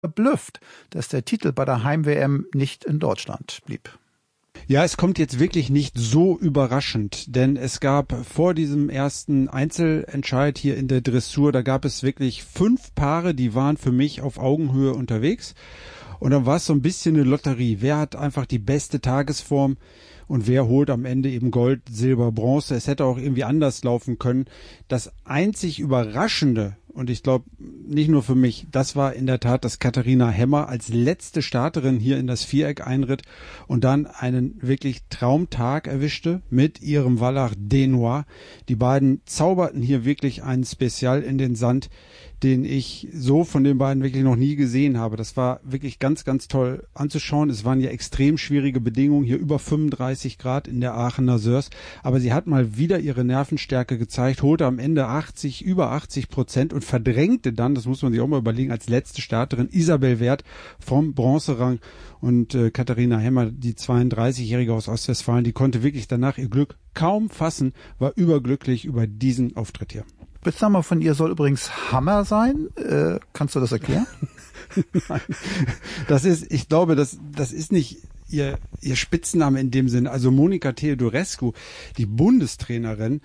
verblüfft, dass der Titel bei der Heim-WM nicht in Deutschland blieb. Ja, es kommt jetzt wirklich nicht so überraschend, denn es gab vor diesem ersten Einzelentscheid hier in der Dressur, da gab es wirklich 5 Paare, die waren für mich auf Augenhöhe unterwegs. Und dann war es so ein bisschen eine Lotterie. Wer hat einfach die beste Tagesform und wer holt am Ende eben Gold, Silber, Bronze? Es hätte auch irgendwie anders laufen können. Das einzig Überraschende, und ich glaube nicht nur für mich, das war in der Tat, dass Katharina Hemmer als letzte Starterin hier in das Viereck einritt und dann einen wirklich Traumtag erwischte mit ihrem Wallach Denois. Die beiden zauberten hier wirklich einen Spezial in den Sand, den ich so von den beiden wirklich noch nie gesehen habe. Das war wirklich ganz, ganz toll anzuschauen. Es waren ja extrem schwierige Bedingungen, hier über 35 Grad in der Aachener Sörs. Aber sie hat mal wieder ihre Nervenstärke gezeigt, holte am Ende über 80% und verdrängte dann, das muss man sich auch mal überlegen, als letzte Starterin Isabel Werth vom Bronzerang. Und Katharina Hemmer, die 32-Jährige aus Ostwestfalen, die konnte wirklich danach ihr Glück kaum fassen, war überglücklich über diesen Auftritt hier. Spitzname von ihr soll übrigens Hammer sein. Kannst du das erklären? Nein. Ich glaube, das ist nicht ihr Spitzname in dem Sinn. Also Monica Theodorescu, die Bundestrainerin,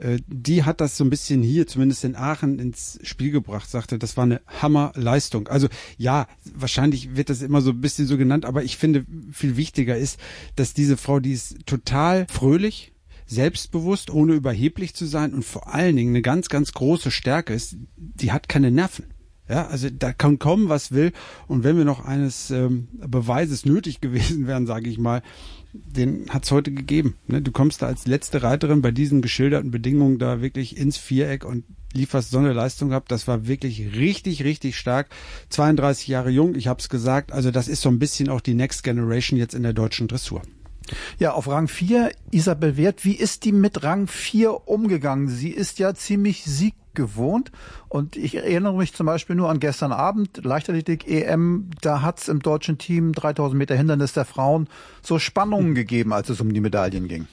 die hat das so ein bisschen hier, zumindest in Aachen, ins Spiel gebracht, sagte, das war eine Hammerleistung. Also ja, wahrscheinlich wird das immer so ein bisschen so genannt, aber ich finde, viel wichtiger ist, dass diese Frau, die ist total fröhlich, selbstbewusst, ohne überheblich zu sein und vor allen Dingen eine ganz, ganz große Stärke ist, die hat keine Nerven. Ja, also da kann kommen, was will. Und wenn wir noch eines Beweises nötig gewesen wären, sage ich mal, den hat's heute gegeben. Ne? Du kommst da als letzte Reiterin bei diesen geschilderten Bedingungen da wirklich ins Viereck und lieferst so eine Leistung ab. Das war wirklich richtig, richtig stark. 32 Jahre jung, ich habe es gesagt. Also das ist so ein bisschen auch die Next Generation jetzt in der deutschen Dressur. Ja, auf Rang 4, Isabel Werth. Wie ist die mit Rang 4 umgegangen? Sie ist ja ziemlich sieggewohnt. Und ich erinnere mich zum Beispiel nur an gestern Abend, Leichtathletik-EM. Da hat es im deutschen Team 3000 Meter Hindernis der Frauen so Spannungen gegeben, als es um die Medaillen ging.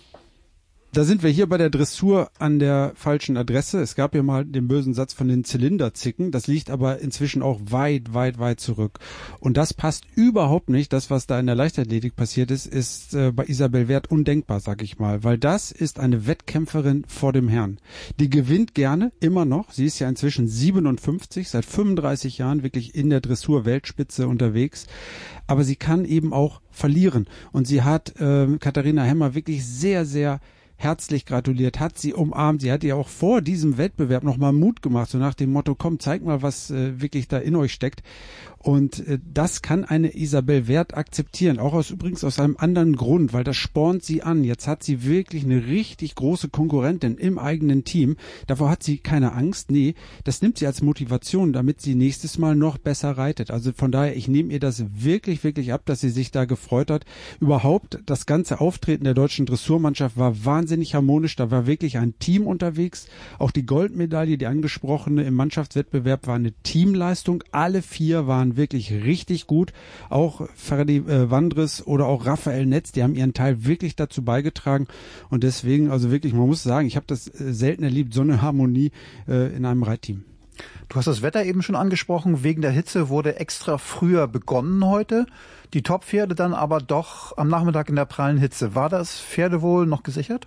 Da sind wir hier bei der Dressur an der falschen Adresse. Es gab ja mal den bösen Satz von den Zylinderzicken. Das liegt aber inzwischen auch weit, weit, weit zurück. Und das passt überhaupt nicht. Das, was da in der Leichtathletik passiert ist, ist bei Isabel Werth undenkbar, sag ich mal. Weil das ist eine Wettkämpferin vor dem Herrn. Die gewinnt gerne, immer noch. Sie ist ja inzwischen 57, seit 35 Jahren wirklich in der Dressur-Weltspitze unterwegs. Aber sie kann eben auch verlieren. Und sie hat Katharina Hemmer wirklich sehr, sehr herzlich gratuliert, hat sie umarmt. Sie hat ihr auch vor diesem Wettbewerb nochmal Mut gemacht, so nach dem Motto, komm, zeig mal, was wirklich da in euch steckt. Und das kann eine Isabel Werth akzeptieren, auch übrigens aus einem anderen Grund, weil das spornt sie an. Jetzt hat sie wirklich eine richtig große Konkurrentin im eigenen Team. Davor hat sie keine Angst. Nee, das nimmt sie als Motivation, damit sie nächstes Mal noch besser reitet. Also von daher, ich nehme ihr das wirklich, wirklich ab, dass sie sich da gefreut hat. Überhaupt, das ganze Auftreten der deutschen Dressurmannschaft war wahnsinnig harmonisch. Da war wirklich ein Team unterwegs. Auch die Goldmedaille, die angesprochene im Mannschaftswettbewerb, war eine Teamleistung. Alle 4 waren wirklich richtig gut. Auch Ferdi Wandres oder auch Raphael Netz, die haben ihren Teil wirklich dazu beigetragen. Und deswegen, also wirklich, man muss sagen, ich habe das selten erlebt, so eine Harmonie in einem Reitteam. Du hast das Wetter eben schon angesprochen. Wegen der Hitze wurde extra früher begonnen heute. Die Top-Pferde dann aber doch am Nachmittag in der prallen Hitze. War das Pferdewohl noch gesichert?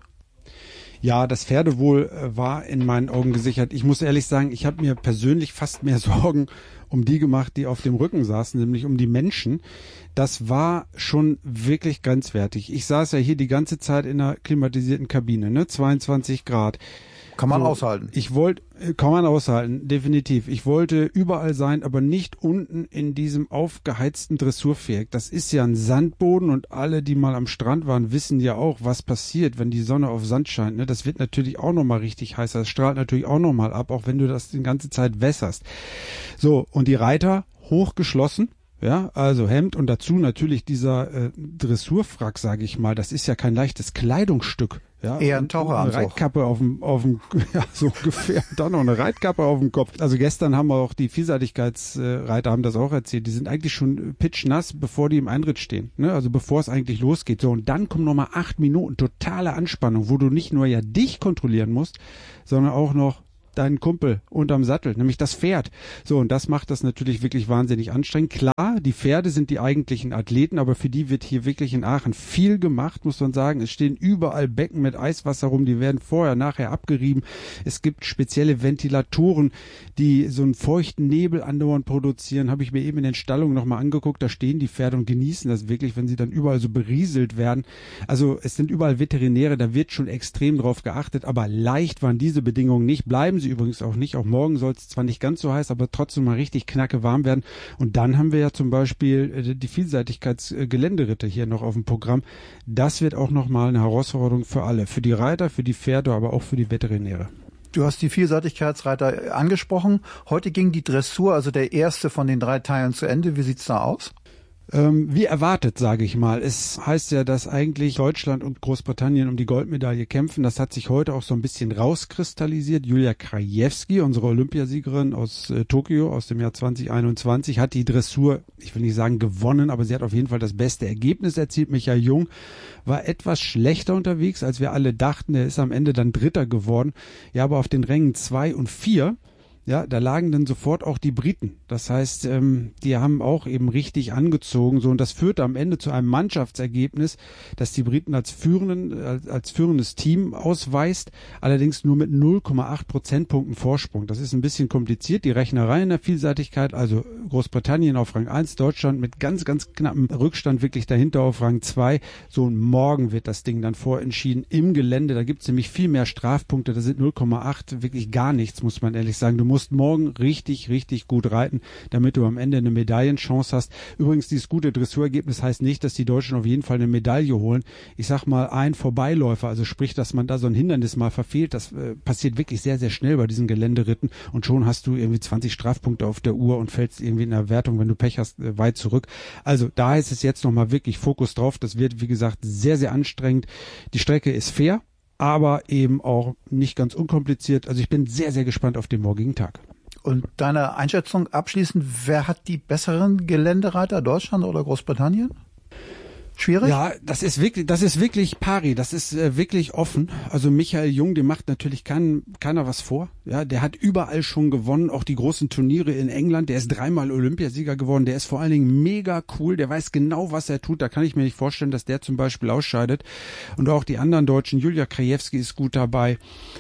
Ja, das Pferdewohl war in meinen Augen gesichert. Ich muss ehrlich sagen, ich habe mir persönlich fast mehr Sorgen um die gemacht, die auf dem Rücken saßen, nämlich um die Menschen. Das war schon wirklich grenzwertig. Ich saß ja hier die ganze Zeit in einer klimatisierten Kabine, ne? 22 Grad. Kann man aushalten. Kann man aushalten, definitiv. Ich wollte überall sein, aber nicht unten in diesem aufgeheizten Dressurviereck. Das ist ja ein Sandboden und alle, die mal am Strand waren, wissen ja auch, was passiert, wenn die Sonne auf Sand scheint. Ne? Das wird natürlich auch nochmal richtig heiß. Das strahlt natürlich auch nochmal ab, auch wenn du das die ganze Zeit wässerst. So, und die Reiter hochgeschlossen. Ja, also Hemd und dazu natürlich dieser Dressurfrack, sage ich mal. Das ist ja kein leichtes Kleidungsstück. Ja, eher ein Taucheranzug. Eine Reitkappe auf dem, ja, so ungefähr. Dann noch eine Reitkappe auf dem Kopf. Also gestern haben wir auch die Vielseitigkeitsreiter haben das auch erzählt. Die sind eigentlich schon pitschnass, bevor die im Einritt stehen. Ne? Also bevor es eigentlich losgeht. So, und dann kommen nochmal 8 Minuten totale Anspannung, wo du nicht nur ja dich kontrollieren musst, sondern auch noch deinen Kumpel unterm Sattel, nämlich das Pferd. So, und das macht das natürlich wirklich wahnsinnig anstrengend. Klar, die Pferde sind die eigentlichen Athleten, aber für die wird hier wirklich in Aachen viel gemacht, muss man sagen. Es stehen überall Becken mit Eiswasser rum, die werden vorher, nachher abgerieben. Es gibt spezielle Ventilatoren, die so einen feuchten Nebel andauernd produzieren. Habe ich mir eben in den Stallungen nochmal angeguckt, da stehen die Pferde und genießen das wirklich, wenn sie dann überall so berieselt werden. Also es sind überall Veterinäre, da wird schon extrem drauf geachtet, aber leicht waren diese Bedingungen nicht. Bleiben sie übrigens auch nicht. Auch morgen soll es zwar nicht ganz so heiß, aber trotzdem mal richtig knacke warm werden. Und dann haben wir ja zum Beispiel die Vielseitigkeitsgeländeritte hier noch auf dem Programm. Das wird auch nochmal eine Herausforderung für alle. Für die Reiter, für die Pferde, aber auch für die Veterinäre. Du hast die Vielseitigkeitsreiter angesprochen. Heute ging die Dressur, also der erste von den 3 Teilen, zu Ende. Wie sieht's da aus? Wie erwartet, sage ich mal. Es heißt ja, dass eigentlich Deutschland und Großbritannien um die Goldmedaille kämpfen. Das hat sich heute auch so ein bisschen rauskristallisiert. Julia Krajewski, unsere Olympiasiegerin aus Tokio aus dem Jahr 2021, hat die Dressur, ich will nicht sagen gewonnen, aber sie hat auf jeden Fall das beste Ergebnis erzielt. Michael Jung war etwas schlechter unterwegs, als wir alle dachten. Er ist am Ende dann Dritter geworden. Ja, aber auf den Rängen 2 und 4, ja, da lagen dann sofort auch die Briten. Das heißt, die haben auch eben richtig angezogen. So, und das führte am Ende zu einem Mannschaftsergebnis, das die Briten als führendes Team ausweist, allerdings nur mit 0,8 Prozentpunkten Vorsprung. Das ist ein bisschen kompliziert, die Rechnerei in der Vielseitigkeit. Also Großbritannien auf Rang 1, Deutschland mit ganz, ganz knappem Rückstand wirklich dahinter auf Rang 2. So, und morgen wird das Ding dann vorentschieden im Gelände. Da gibt es nämlich viel mehr Strafpunkte. Da sind 0,8 wirklich gar nichts, muss man ehrlich sagen. Du musst morgen richtig, richtig gut reiten, damit du am Ende eine Medaillenchance hast. Übrigens, dieses gute Dressurergebnis heißt nicht, dass die Deutschen auf jeden Fall eine Medaille holen. Ich sag mal, ein Vorbeiläufer, also sprich, dass man da so ein Hindernis mal verfehlt, das passiert wirklich sehr, sehr schnell bei diesen Geländeritten und schon hast du irgendwie 20 Strafpunkte auf der Uhr und fällst irgendwie in der Wertung, wenn du Pech hast, weit zurück. Also da ist es jetzt nochmal wirklich Fokus drauf. Das wird, wie gesagt, sehr, sehr anstrengend. Die Strecke ist fair, aber eben auch nicht ganz unkompliziert. Also ich bin sehr, sehr gespannt auf den morgigen Tag. Und deine Einschätzung abschließend, wer hat die besseren Geländereiter, Deutschland oder Großbritannien? Schwierig? Ja, das ist wirklich pari, das ist wirklich offen. Also Michael Jung, dem macht natürlich keiner was vor. Ja, der hat überall schon gewonnen, auch die großen Turniere in England. Der ist 3-mal Olympiasieger geworden. Der ist vor allen Dingen mega cool. Der weiß genau, was er tut. Da kann ich mir nicht vorstellen, dass der zum Beispiel ausscheidet. Und auch die anderen Deutschen, Julia Krajewski ist gut dabei.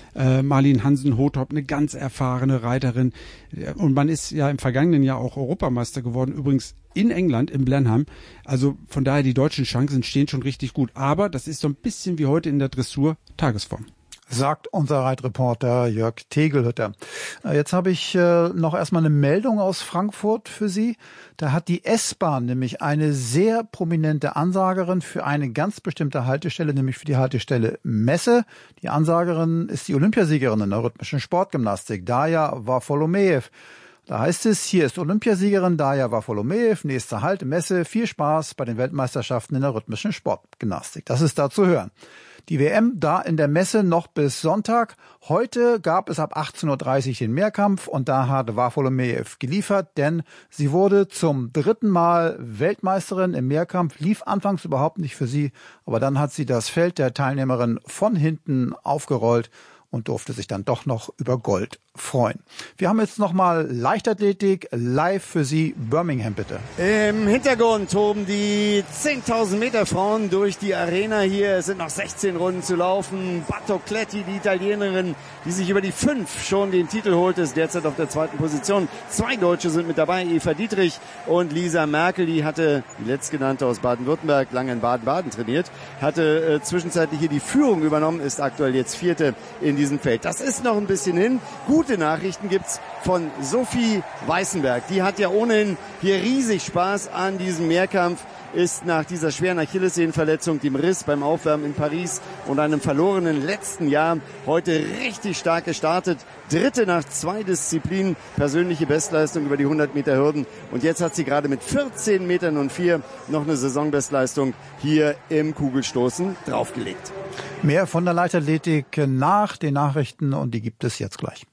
Marlin Hansen-Hothop, eine ganz erfahrene Reiterin. Und man ist ja im vergangenen Jahr auch Europameister geworden. Übrigens in England, in Blenheim. Also von daher, die deutschen Chancen stehen schon richtig gut. Aber das ist so ein bisschen wie heute in der Dressur Tagesform. Sagt unser Reitreporter Jörg Tegelhütter. Jetzt habe ich noch erstmal eine Meldung aus Frankfurt für Sie. Da hat die S-Bahn nämlich eine sehr prominente Ansagerin für eine ganz bestimmte Haltestelle, nämlich für die Haltestelle Messe. Die Ansagerin ist die Olympiasiegerin in der rhythmischen Sportgymnastik, Darja Wafolomejew. Da heißt es, hier ist Olympiasiegerin Darja Wafolomejew, nächster Halt, Messe, viel Spaß bei den Weltmeisterschaften in der rhythmischen Sportgymnastik. Das ist da zu hören. Die WM da in der Messe noch bis Sonntag. Heute gab es ab 18.30 Uhr den Mehrkampf und da hat Wafolomejew geliefert, denn sie wurde zum 3. Mal Weltmeisterin im Mehrkampf, lief anfangs überhaupt nicht für sie, aber dann hat sie das Feld der Teilnehmerin von hinten aufgerollt und durfte sich dann doch noch über Gold freuen. Wir haben jetzt nochmal Leichtathletik live für Sie. Birmingham bitte. Im Hintergrund toben die 10.000 Meter Frauen durch die Arena hier. Es sind noch 16 Runden zu laufen. Battocletti, die Italienerin, die sich über die 5 schon den Titel holt, ist derzeit auf der 2. Position. 2 Deutsche sind mit dabei, Eva Dietrich und Lisa Merkel. Die hatte, die letztgenannte aus Baden-Württemberg, lange in Baden-Baden trainiert, hatte zwischenzeitlich hier die Führung übernommen, ist aktuell jetzt 4. in diesem Feld. Das ist noch ein bisschen hin. Gute Nachrichten gibt's von Sophie Weißenberg. Die hat ja ohnehin hier riesig Spaß an diesem Mehrkampf, ist nach dieser schweren Achillessehnenverletzung, dem Riss beim Aufwärmen in Paris und einem verlorenen letzten Jahr heute richtig stark gestartet. 3. nach 2 Disziplinen, persönliche Bestleistung über die 100 Meter Hürden. Und jetzt hat sie gerade mit 14 Metern und 4 noch eine Saisonbestleistung hier im Kugelstoßen draufgelegt. Mehr von der Leichtathletik nach den Nachrichten und die gibt es jetzt gleich.